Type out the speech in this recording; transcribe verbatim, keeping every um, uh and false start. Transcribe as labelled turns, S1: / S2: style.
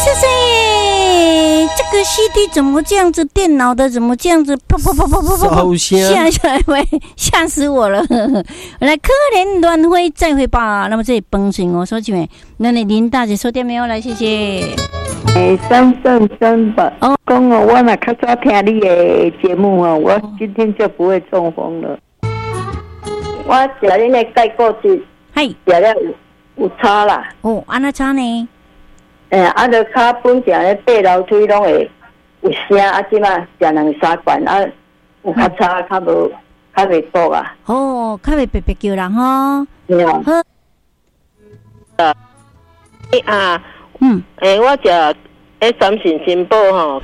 S1: 谢谢。这个 C D 怎么这样子？电脑的怎么这样子？啪啪啪啪啪啪啪！吓吓喂，吓死我了！来，可怜乱飞，再会吧。那么这里崩醒哦，说起来，那你林大姐收电没有？来，谢谢。
S2: 诶，三三三吧。哦，讲哦，我若较早听你的节目哦，我今天就不会中风了。我食恁的钙固质，
S1: 嗨，
S2: 食了有有差啦。
S1: 哦，安那差呢？
S2: 诶，啊，着脚本定咧爬楼梯拢会有声，啊，即马食两三罐，啊，有较差，较无较袂毒啊。
S1: 哦，较袂白白叫人吼。
S2: 对啊。好。
S3: 诶啊，
S1: 嗯，
S3: 诶，我食诶三信新宝吼，